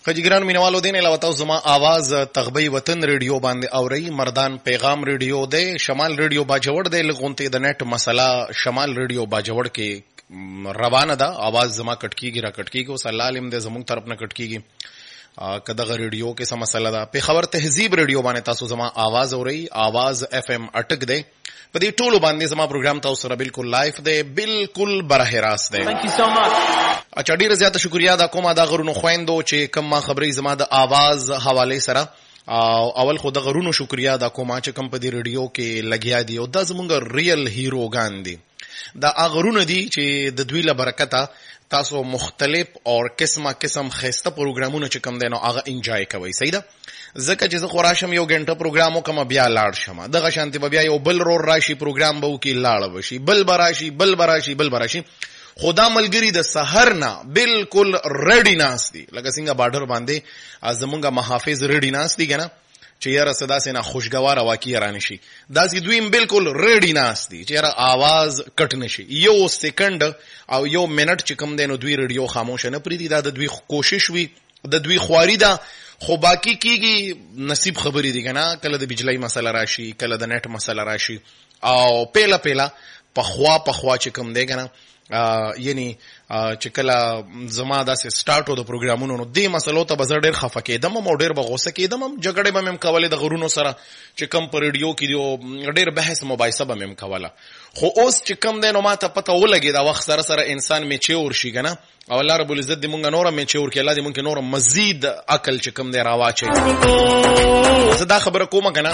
خجګران مینوالو دین علاوه تاسو زما आवाज تغبی وطن ریډیو باندې اوري. مردان پیغام ریډیو دی، شمال ریډیو باجوړ دی، لغونته د نت مسله شمال ریډیو باجوړ کې روانه ده. आवाज زما کټکیږي را کټکیږي او سلالم دې زموږ طرف نه کټکیږي. کداغه ریډیو کې سم مسله ده. په خبر تهذیب ریډیو باندې تاسو زما आवाज اوري. आवाज FM اٹک دی. په دې ټولو باندې زما پروګرام تاسو سره بالکل لایف دی، بالکل براه راست دی. Thank you so much. اچھا ډیره زیاته شکریا دا کومه دا غرونو خويندو چې کوم ما خبرې زما د आवाज حواله سره اول خو د غرونو شکریا دا کومه چې کوم په دې ریډیو کې لګیا دي او دا زمونږ ریل هیروګان دي. دا غرونه دي چې د دوی له برکته تاسو مختلف او قسم خسته پروګرامونه چې کوم دینو هغه انجوای کوئ. صحیح ده. زکه چې زه خوراشم یو غنټه پروګرام وکم بیا لاړ شم، دغه شانتي بیا یو بل رور راشي پروګرام به وکي لاړ وشي، بل براشي خدا ملګری د سحر نه بالکل ریډی ناس دي. لکه څنګه بارډر باندې زمونږه محافظ ریډی ناس دي کنه چې یاره صدا سينه خوشگوار واقعي رانه شي. دا چې دوی بالکل ریډی ناس دي چې یاره आवाज کټ نشي. یو سکند او یو منټ چې کوم دینو دوی ریډیو خاموش نه پریدي. دا د دوی کوشش وي، د دوی خواري ده، خو باقی کیږي نصیب خبرې دي کنه. کله د بجلی مسله راشي، کله د نت مسله راشي او پیلا پخوا چې کوم دی کنه یعنی چې کله زما داسې سٹارټو د پروګرامونو نو دې مسلو ته بزر ډېر خفه کېدم او ډېر بغوسه کېدم. جګړې به مم کولې د غرونو سره چې کم پر ریډیو کې دی، ډېر بحث مباحثه به مم کوله. خو اوس چې کم دی نو ما ته پته ولګي دا وخت سره انسان میچور شي کنه او الله رب العزت دې مونږ نور میچور کې، الله دې مونږ نور مزید عقل چې کم دی راواچي. زه دا خبره کوم کنه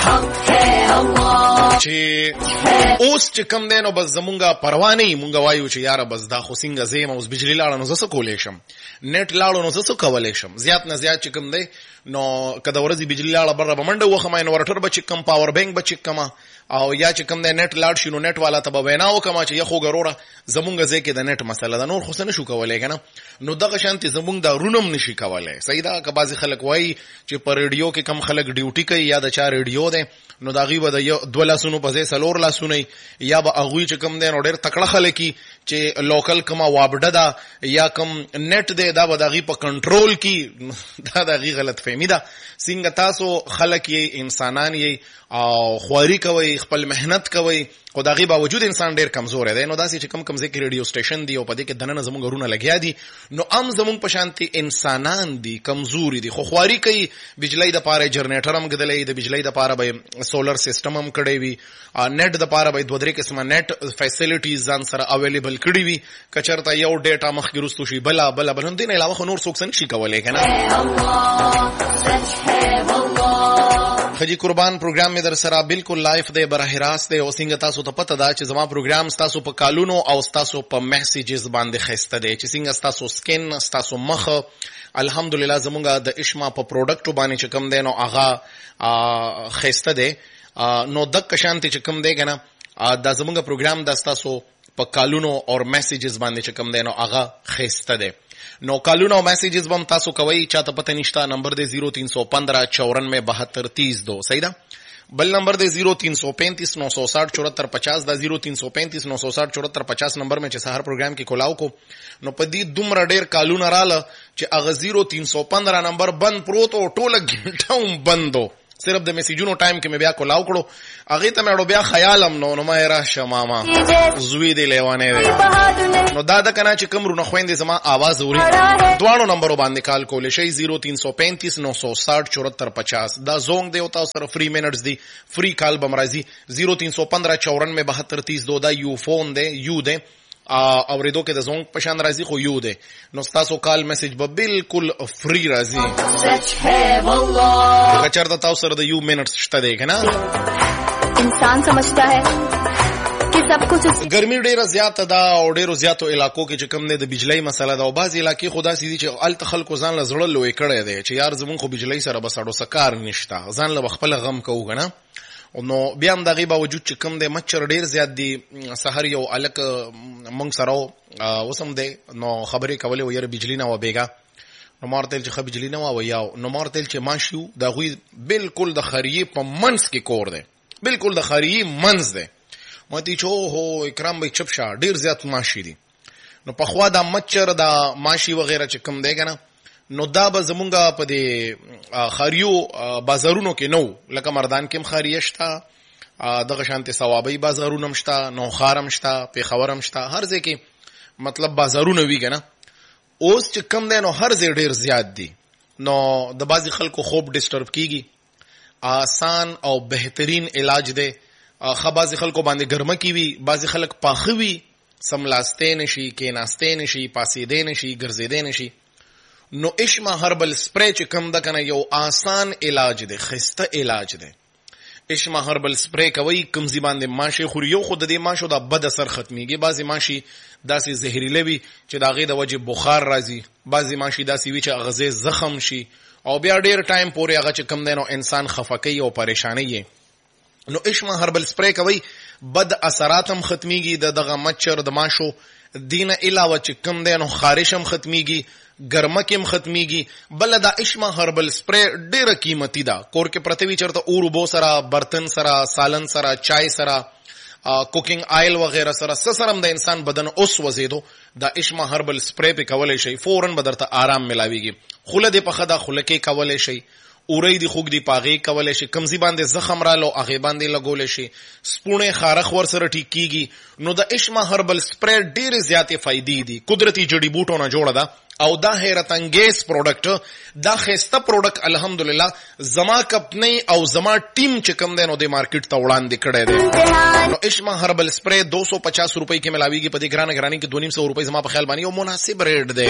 چې اوس چې کم دی نو بس زمونږه پروا نه مونږ وایو چې یاره بس دا خو څنګه زم اوس بجلی لاړه نو زه کولې شم، نت لاړو نو زه کولې شم. زیات نه زیات چې کم دی نو کله ورځي بجلی لاړه بره بمنډه وخه مې انورټر بچ کم پاور بانک بچ کما او یا چې کم دی نت لاړ شي نو نت والا ته به وینا وکما چې یخو ګروره زمونږ ځکه د نت مسله ده، نور خو څه نشو کولای کنه. نو دغه شانتي زمونږ د رونم نشي کولای. صحیح ده. که بعضی خلک وایي چې پر ریډیو کې کم خلک ډیوټي کوي یا د چا ریډیو ده نو دا غي به د 2 لاسونو په ځای سلور لاسونه یا به اغوی چې کم دی نو ډېر تکړه خلک چې لوکل کما وابډه ده یا کم نت ده دا به دغه په کنټرول کې دا دغه غلط فهمي ده. څنګه تاسو خلک یې انسانان یې او خواري کوي، خپل مهنت کوي، خو دغه باوجود انسان ډیر کمزور دی. نو داسې چې کم ځکه ریډیو سټیشن دی او په دې کې دنه زموږ غرونه لګیا دي نو زموږ په شانتي انسانان دي کمزوري دي، خو خواري کوي. بجلی د پاره جنریټر هم غدلې، د بجلی د پاره به سولر سیستم هم کړی وي، نت د پاره به 2-3 قسمه نت فیسیلیټیز ځان سره اویلیبل کړی وي. کچرته یو ډیټا مخکې رستو شي بلا هم دین علاوه خو نور څوک څنګه شي کولای کنه. خجی قربان پروګرام می در سره بالکل لایف دی، براه راست دی او څنګه تاسو ته پته ده چې زما پروګرام تاسو په کالونو او تاسو په میسیجز باندې خسته دی چې څنګه تاسو سکن تاسو مخ الحمدلله زمونږه د اشما په پروډکټ باندې چې کم دی نو هغه خسته دی. نو دک شانتي چې کم دی کنه دا زمونږه پروګرام د تاسو په کالونو او میسیجز باندې چې کم دی نو هغه خسته دی. نو کالونو او میسیجز بم تاسو کوي چاته پته نشتا. نمبر دی 0315949232. صحیح ده. بل نمبر دی 0335960450. دا 0335960450 نمبر میں چې سحر پروګرام کې کولاو کو نو پدې دومره ډېر کالونه رااله چې هغه 0315 نمبر بند پروت او ټوله ګنټه بندو. صرف د میسیجونو ټایم کې مې بیا کولاو کړو هغه ته مې بیا خیالم نو ما راشه ماما زوی دی لیوانه دی. نو دا د کنه چې کومرونه خويندې زما आवाज اوري دوانو نمبرو باندې کال کولې شي 0335960450. دا زونګ دی او تاسو سره فری منټس دی، فری کال بمرازي 0315949232. دا یو فون دی، یو دی اوریدو کې د زونګ پشان راځي خو یو دی. نو تاسو کال میسج به بالکل فری راځي. کچر د تاسو سره د یو منټس شته دی کنه. انسان سمجھتا ہے کہ سب کچھ ګرمي ډیره زیاته ده او ډیرو زیاتو علاقو کې چې کم نه د بجلی مسله ده او بعض علاقې خدا سيدي چې ال تخلق ځان له زړه لوي کړي دي چې یار زمون خو بجلی سره بسړو سکار نشته، ځان له خپل غم کوو کنه. نو بیا هم دغه باوجود چې کم دی مچر ډیر زیات دي. سحر یو الک مونږ سره وسم دی نو خبرې کولې و یاره بجلی نه و بیګا نو مارتل چې خ بجلی نه و یا نو مارتل چې ماشیو دا غوي بالکل د خریه په منس کې کور دی، بالکل د خریه منس دی. ماته چې هو اکرام به چپ شه ډیر زیات ماشي دي. نو په خوا دا مچر دا ماشي وغیرہ چې کم دی کنه نو دا به زمونږ په دې خاریو بازارونو کې نو لکه مردان کې هم خاریه شته، دغه شانتي ثوابي بازارونه هم شته، نوخار هم شته، پیښور هم شته، هر ځای کې مطلب بازارونه وي که نه. اوس چې کم دی نو هر ځای ډېر زیات دي، نو د بعضې خلکو خوب ډسټرب کېږي. آسان او بهترین علاج دی. ښه بعضې خلکو باندې ګرمه کې وي، بعضې خلک پاخه وي، سملاستی نشي، کېناستی نشي، پاسېدی نشي، ګرځېدی نشي. نو اشما هربل سپری چې کم ده که نه یو آسان علاج دی، ښایسته علاج دی. اشما هربل سپری کوي، کمزي باندې ماشي خوري. یو خو د دې ماشو دا بد اثر ختمیږي. بعضې ماشي داسې زهریله وي چې د هغې د وجې بخار راځي، بعضې ماشي داسې وي چې اغذې زخم شي او بیا ډېر ټایم پورې هغه چې کم دی نو انسان خفه کوي او پریشانوي. نو اشما هربل سپری کوي، بد اثرات هم ختمیږي د دغه مچر د ماشو. دینه علاوه چې کم دی نو خارش هم ختمیږي، ګرمه کې هم ختمیږي. بل دا اشما هربل سپری ډېره قیمتي ده. کور کې پرته وي چېرته اور اوبو سره، برتن سره، سالن سره، چای سره، کوکینګ آیل وغیره سره، څه سره هم د انسان بدن اوس وزېدو، دا اشما هربل سپری پې کولی شئ، فوراً به درته آرام ملاویږي. خوله دې پخه ده، خوله کې کولی شئ. اورۍ دي خوږ دي په هغې کولی شي. کمزي باندې زخم رالو هغې باندې لګولی شي. سپوڼې خارښ ورسره ټیک کېږي. نو د اشما هربل سپری ډېرې زیاتې فایدې دي. قدرتي جډي بوټو نه جوړه ده او دا حیرت انګیز پروډکټ، دا ښایسته پروډکټ الحمدلله زما کمپنۍ او زما ټیم چې کم دی نو د مارکیټ ته وړاندې کړی دی. نو اشما هربل سپری 250 روپۍ کې ملاویږي. په دې ګرانه کې 250 روپۍ زما په خیال باندې یو مناسب ریټ دی.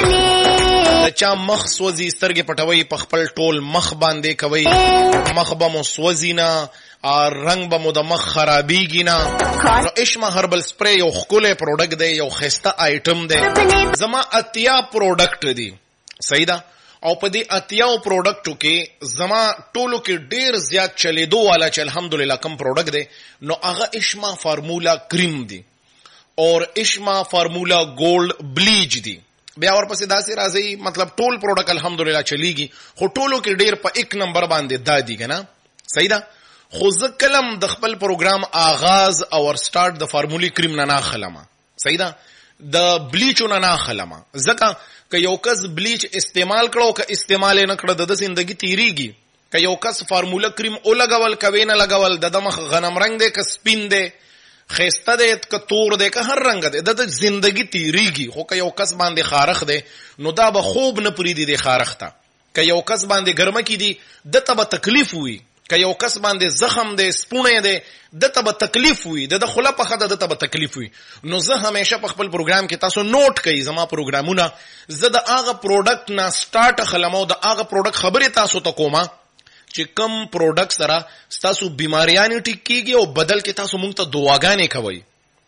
د چا مخ سوځي، سترګې پټوي، په خپل ټول مخ باندې کوي، مخ به مو سوځي نه، رنگ به مو د مخ خرابېږي نه. نو اشما هربل سپری یو ښکلی پروډکټ دی، یو ښایسته آیټم دی. زما 80 پروډکټ دي، صحیح ده. او په دې 80 پروډکټو کې زما ټولو کې ډېر زیات چلیدو والا چې الحمدلله کم پروډکټ دی نو هغه اشما فارمولا کریم دی اور اشما فارمولا گولډ بلیچ دی. بیا ورپسې داسې راځي، مطلب ټول پروډکټ الحمدلله چلیږي، خو ټولو کې ډېر په 1 نمبر باندې دا دي که نه، صحیح ده. خو زه کلم د خپل پروګرام آغاز او سٹارټ د فارمولي کریم نه ناخلم، صحیح ده، د بلیچو نه ناخلم. ځکه که یو کس بلیچ استعمال کړو که استعمال نه کړه د زندگی تیریږي. که یو کس فارمولا کریم او لګول کوي نه لګول، د مخ غنم رنگ دی که سپین دی، خیسته دی که تور دی که هر رنگ دی، د زندگی تیریږي. خو که یو کس باندې خارخ دی نو دا به خوب نه پریدي دی خارخ ته. که یو کس باندې ګرمه کی دی دته به تکلیف وي. که یو کس باندې زخم دی، سپونه دی، دته به تکلیف وي، د خوله پخه ده دته به تکلیف وي. نو زه همیشه په خپل پروګرام کې تاسو نوٹ کړئ زما پروګرامونه، زه د هغه پروډکټ نه سٹارټ خلم او د هغه پروډکټ خبرې تاسو ته کومه چې کم پروډکټ سره ستاسو بیماریانې ټیک کیږي او بدل کې تاسو مونږ ته دعاګانې کوئ.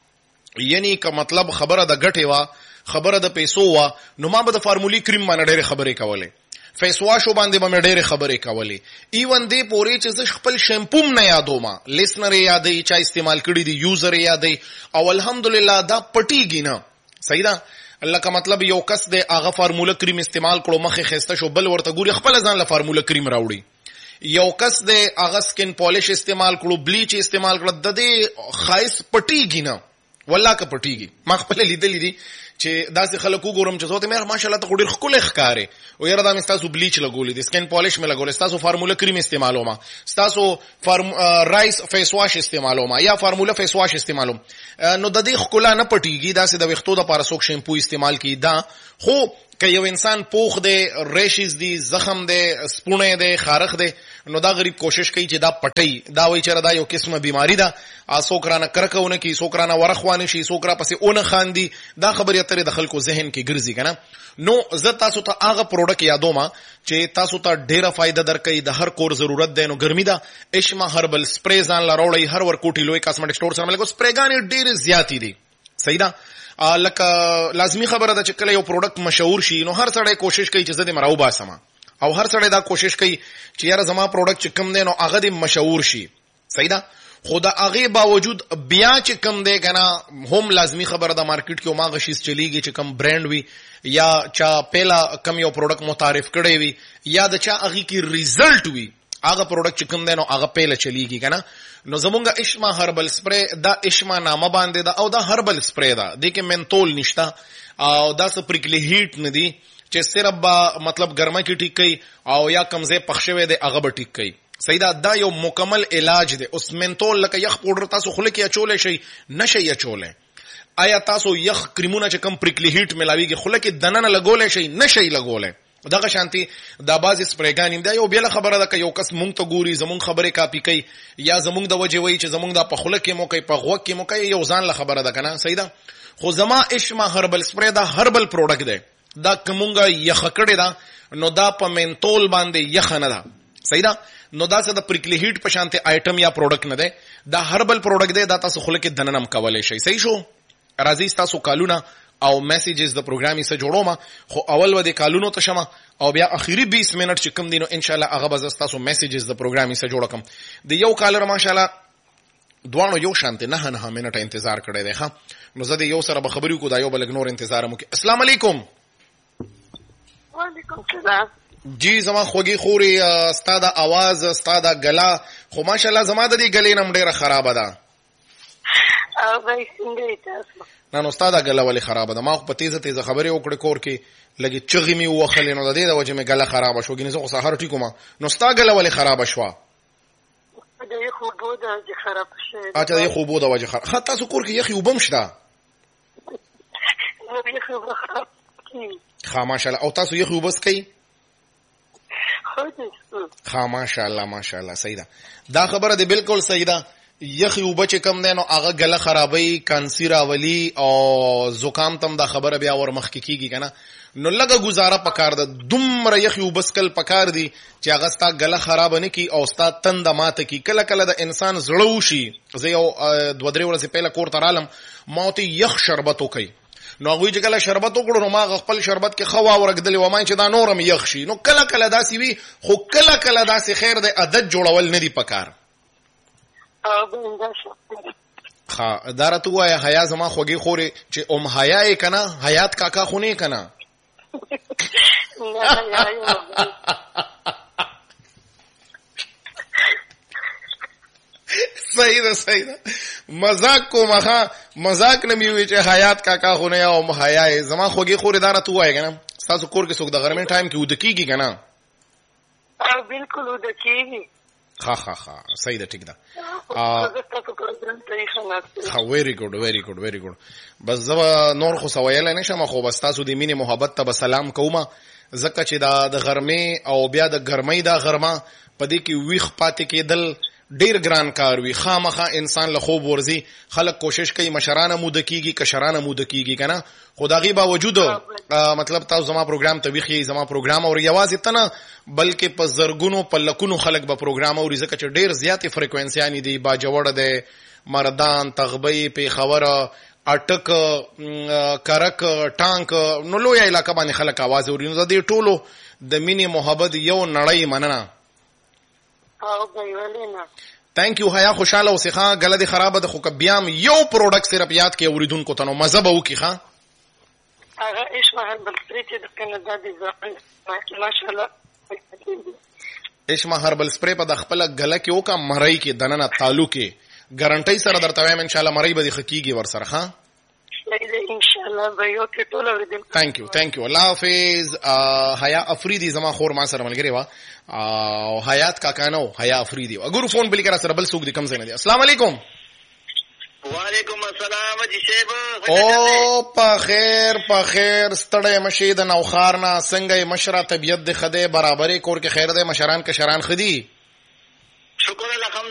یعنی که مطلب خبره د ګټې وه، خبره د پیسو وه، نو ما به د فارمولي کریم باندې ډېرې خبرې کولې، فیس واشو باندې به مې ډېرې خبرې کولې. ایون دې پورې چې زه خپل شیمپوم نه یادوم، لیسنر یې یادوي، چا استعمال کړي دي، یوزر یې یادوي، او الحمدلله دا پټیږي نه، صحیح ده. لکه مطلب یو کس دی هغه فارمولا کریم استعمال کړو، مخې ښایسته شو، بل ورته ګوري خپله ځان له فارمولا کریم راوړي. یو کس دی هغه سکن پالیش استعمال کړو، بلیچ استعمال کړو، د دې ښایست پټیږي نه، والله که پټیږي. ما خپله لیدلي دي چې داسې خلک وګورم چې زه ته مې ماشاءالله ته خو ډېر ښکلی ښکارې، او یاره دا مې ستاسو بلیچ لګولی دی، سکن پالیش مې لګولی، ستاسو فارمولا کریم استعمالوم، ستاسو رایس فیس واش استعمالوم یا فارمولا فیس واش استعمالوم، نو د دې ښکلا نه پټیږي. داسې د ویښتو دپاره څوک شیمپو استعمال کړي دا. خو که یو انسان پوخ دی، ریشز دی، زخم دی، سپونه دی، خارخ دی، نو دا غریب کوشش کوي چې دا پټي، دا وایي چېرې دا یو قسمه بیماری ده، څوک رانه کرکه ونه کړي، څوک رانه ورخ وانه شي، څوک را پسې ونه خاندي، دا خبرې اترې د خلکو ذهن کې ګرځي که نه. نو زه تاسو ته هغه پروډکټ یادوم چې تاسو ته ډېره فایده درکوي، د هر کور ضرورت دی. نو ګرمي ده، اشما هربل سپری ځان له راوړئ، هر ورکوټي لوی کاسمیټک سټور سره ملګرو سپریګانې ډېرې زیاتې دي، صحیح ده. لکه لازمی خبره ده چې کله یو پروډکټ مشهور شي نو هر سړی کوشش کوي چې زه دې مراو باسم، او هر سړی دا کوشش کوي چې یاره زما پروډکټ چې کم دی نو هغه دې مشهور شي، صحیح ده. خو د هغې باوجود بیا چې کم دی که نه هم لازمی خبره ده مارکیټ کې هماغه شیز چلیږي چې کم برانډ وي، یا چا پیله کم یو پروډکټ متعارف کړی وي، یا د چا هغې کې ریزلټ وي، هغه پروډکټ چې کم دی نو هغه پیله چلیږي که نه. نو زمونږ اشما هربل سپری دا اشما نامه باندې ده او دا هربل سپری ده، دې کې منتول نشته او دا څه پریکلی هیټ نه دي چې صرف با مطلب ګرمه کې ټیک کوي او یا کمزې پخښوي دی هغه به ټیک کوي. صحیح دا یو مکمل علاج دی. اوس منتول لکه یخ پوډر تاسو خوله کې اچولې شي نشي اچولې. آیا تاسو یخ کریمونه چې کم پریکلی هیټ ملاویږي خوله کې دننه لګولې شي نشي لګولې. دغه شانتي دا باز سپریګان دا یو بل خبره ده که یو کس مونږ ته ګوري زمونږ خبره کاپی کوي یا زمونږ د وجه وای چې زمونږ د په خوله کې مو کوي په غوږ کې مو کوي یو ځان له خبره ده کنه. صحیح ده. خو زما اشما هربل سپری دا هربل پروډکټ ده. دا کومګه یخ کړي دا نو دا په منتول باندې یخ نه ده. صحیح ده. نو دا څه د پریکلی هیټ په شانتي آیټم یا پروډکټ نه ده. دا هربل پروډکټ ده. دا تاسو خوله کې دننم کولای شي. صحیح شو. راځي تاسو کالونه او میسیجز د پروګرامي سره جوړوم. خو اول و د کالونو ته شمه او بیا اخیری 20 منټ چې کوم دینو ان شاء الله هغه به تاسو میسیجز د پروګرامي سره جوړ کوم. د یو کالر ماشاء الله دوانو یو شانته نه منټه انتظار کړی دی. ها نو زه د یو سره به خبرې کو دا یو بل نور انتظار مو کې. السلام علیکم. وعلیکم السلام. جی زما خوږی خوري استاد आवाज استاد غلا خو ماشاء الله زما د دې غلې نم ډیره خراب ده. او به څنګه تاسو نه نو استاد غلا ولې خراب ده. ما خو په تیزه خبرې وکړې کور کې لګي چغې می وخلې نو د دې د وجه مې غلا خراب شو. ګینې زه خو سحر ټیکو ما نو استاد غلا ولې خراب شو. د یو خوبو د خراب شوی. اته د یو خوبو د وجه خراب. خاطر تاسو کور کې یخي وبم شته. نو یو خوب خراب کی. خا ماشاءالله او تاسو یخي وبس کوي. خا ماشاءالله صحیح ده. دا خبره ده بالکل صحیح ده. یخي وبچ کم ده نو هغه غله خرابي کانسیر اولی او زکام تم دا خبره بیا ور مخ کیږي کنه. نو لګه گزاره پکار ده. دومره یخي وبسکل پکار دي چې هغه ستا غله خراب نه کی او ستا تند ماته کی. کله کله د انسان زړه وشي. زه یو 2-3 ورځې پهله کور ترالم ماته یخ شربت وکي. نو هغه چې کله شربت وکړو نو ما خپل شربت کې خوا ورګدلې و ما چې دا نورم یخ شي. نو کله کله داسې وي خو کله داسې خیر د عادت جوړول نه دی پکار. ها دارته وای حیا زما خوږی خوري چې حیا یې کنه حیات کاکا خونه کنه. صحیح ده مزاق کو مخه مزاق نه میوي چې حیات کاکا خونه او حیا زما خوږی خوري دارته وای کنه. تاسو کور کې څوک د غرمې ټایم کې ودکیږي کنه. بالکل ودکیږي. ها صحیح ده ټیک ده. ویری ګډ. بس زه نور خو سوایل نه شم خو بس تاسو د مینې محبت ته سلام کوم. زکه چې دا د غرمې او بیا د ګرمۍ دا غرمه پدې کې ویخ پاتې کېدل ډیر ګران کار وی. خامخه انسان له خوب ورزي. خلک کوشش کوي مشرانه مود کیږي کشرانه مود کیږي کنه. خدایي باوجود مطلب تاسو زما پروګرام ته ویخي زما پروګرام او ریاض اتنه بلکې په زرګونو په لکونو خلک به پروګرام او ځکه چې ډیر زیاتې فریکوئنسیانی دي. با جوړ ده مردان تغبی په خبره اٹک کرک ټانک نو لوی علاقه باندې خلک आवाज اوري. نو د دې ټولو د مینې محبت یو نړۍ مننه. او بایولینا تhank you حیا خوشاله اوسه. غله دي خراب ده خو کبيام یو پروډکټ صرف یاد کې اوریدونکو ته نو مزه به وکي. ها هغه اسمه هربل سپری چې د کاناډا دی ځان ماشاءالله اسمه هربل سپری په د خپل غله کې وکا مړی کې دننه تعلق کې ګارانټي سره درته وایم ان شاء الله مړی به د حقيقي ور سره. ها ان شاء الله به یو کې ټول اوریدل. thank you الله حافظ. حیا افریدی زما خور ما سره ملګری وا او حیات کاکا نو حیا افریدی وګورو فون بل کرا سره بل څوک دي کم ځای نه دي. السلام علیکم. وعلیکم السلام جی شیب. او په خیر ستړی مشه د نوخار نه څنګه مشره طبيعت د خده برابرې کور کې خیر ده مشران کشران خدي.